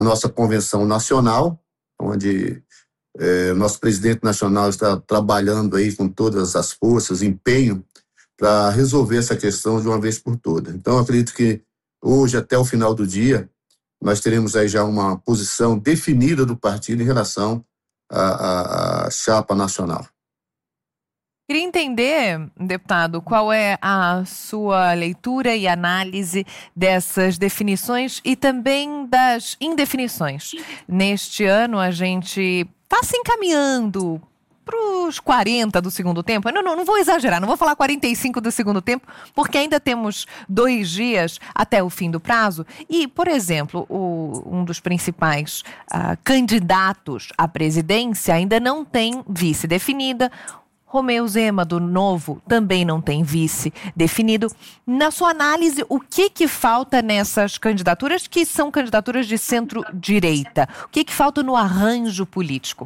nossa convenção nacional, onde o nosso presidente nacional está trabalhando aí com todas as forças, empenho, para resolver essa questão de uma vez por todas. Então, eu acredito que hoje, até o final do dia, nós teremos aí já uma posição definida do partido em relação à chapa nacional. Queria entender, deputado, qual é a sua leitura e análise dessas definições e também das indefinições. Neste ano, a gente está se encaminhando para os 40 do segundo tempo. Não vou exagerar, não vou falar 45 do segundo tempo, porque ainda temos 2 dias até o fim do prazo. E, por exemplo, um dos principais candidatos à presidência ainda não tem vice definida. Romeu Zema, do Novo, também não tem vice definido. Na sua análise, o que falta nessas candidaturas, que são candidaturas de centro-direita? O que falta no arranjo político?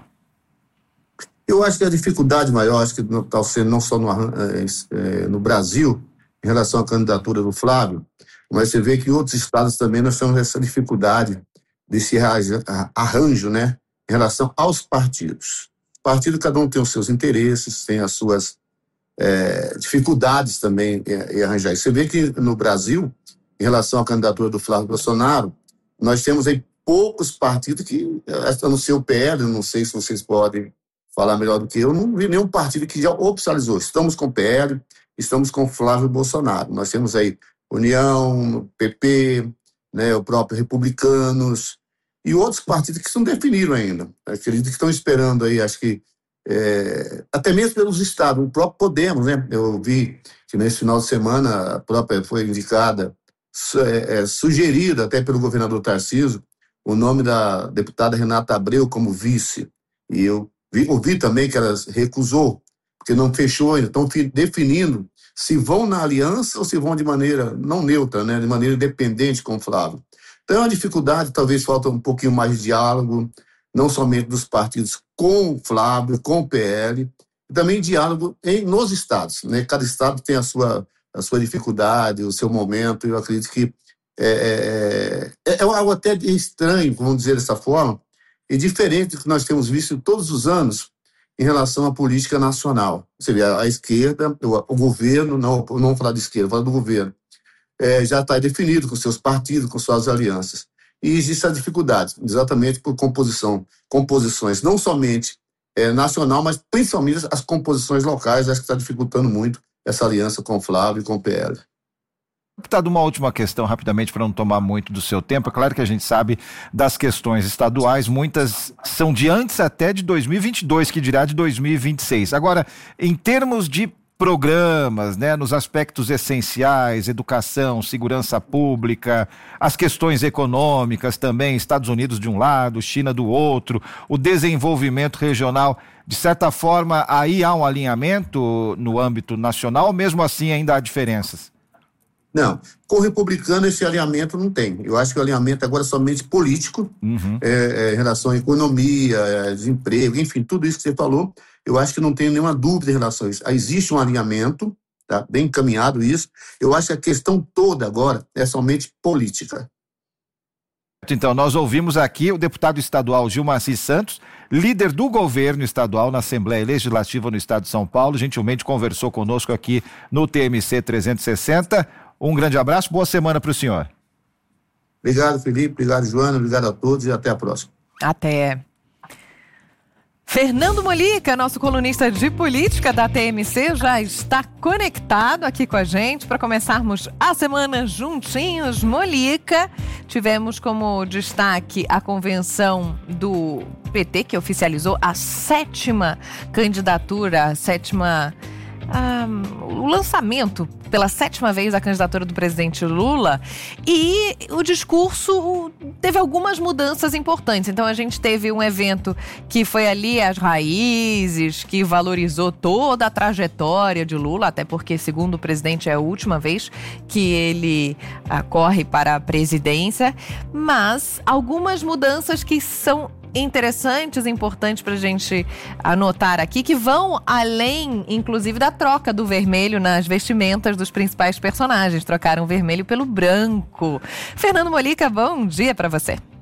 Eu acho que a dificuldade maior, acho que está sendo não só no Brasil, em relação à candidatura do Flávio, mas você vê que em outros estados também nós temos essa dificuldade desse arranjo, né, em relação aos partidos. Partido, cada um tem os seus interesses, tem as suas dificuldades também em arranjar isso. Você vê que no Brasil, em relação à candidatura do Flávio Bolsonaro, nós temos aí poucos partidos que, a não ser o PL, não sei se vocês podem falar melhor do que eu, não vi nenhum partido que já oficializou. Estamos com o PL, estamos com o Flávio Bolsonaro. Nós temos aí União, PP, né, o próprio Republicanos, e outros partidos que não definiram ainda. Acredito que estão esperando aí, acho que até mesmo pelos estados, o próprio Podemos, né? Eu vi que nesse final de semana a própria foi indicada, sugerida até pelo governador Tarcísio, o nome da deputada Renata Abreu como vice. E eu ouvi também que ela recusou, porque não fechou ainda. Estão definindo se vão na aliança ou se vão de maneira não neutra, né? De maneira independente com o Flávio. Então, é uma dificuldade, talvez falta um pouquinho mais de diálogo, não somente dos partidos com o Flávio, com o PL, e também diálogo nos estados, né? Cada estado tem a sua dificuldade, o seu momento, e eu acredito que é algo até estranho, vamos dizer dessa forma, e diferente do que nós temos visto todos os anos em relação à política nacional. Você vê, a esquerda, o governo, não vou falar de esquerda, vou falar do governo, já está definido com seus partidos, com suas alianças. E existe a dificuldade, exatamente por composições, não somente nacional, mas principalmente as composições locais, acho que está dificultando muito essa aliança com o Flávio e com o PL. Deputado, uma última questão, rapidamente, para não tomar muito do seu tempo. É claro que a gente sabe das questões estaduais, muitas são de antes até de 2022, que dirá de 2026. Agora, em termos de programas, né, nos aspectos essenciais, educação, segurança pública, as questões econômicas também, Estados Unidos de um lado, China do outro, o desenvolvimento regional, de certa forma, aí há um alinhamento no âmbito nacional, ou mesmo assim ainda há diferenças? Não, com o republicano esse alinhamento não tem. Eu acho que o alinhamento agora é somente político, em relação à economia, desemprego, enfim, tudo isso que você falou, eu acho que não tenho nenhuma dúvida em relação a isso. Existe um alinhamento, tá? Bem encaminhado isso. Eu acho que a questão toda agora é somente política. Então, nós ouvimos aqui o deputado estadual Gilmaci Santos, líder do governo estadual na Assembleia Legislativa no estado de São Paulo, gentilmente conversou conosco aqui no TMC 360. Um grande abraço, boa semana para o senhor. Obrigado, Felipe, obrigado, Joana, obrigado a todos e até a próxima. Até. Fernando Molica, nosso colunista de política da TMC, já está conectado aqui com a gente para começarmos a semana juntinhos. Molica, tivemos como destaque a convenção do PT, que oficializou a 7ª candidatura, o lançamento pela 7ª vez da candidatura do presidente Lula, e o discurso teve algumas mudanças importantes. Então a gente teve um evento que foi ali as raízes, que valorizou toda a trajetória de Lula, até porque, segundo o presidente, é a última vez que ele corre para a presidência, mas algumas mudanças que são interessantes, importantes para a gente anotar aqui, que vão além, inclusive, da troca do vermelho nas vestimentas dos principais personagens. Trocaram o vermelho pelo branco. Fernando Molica, bom dia para você.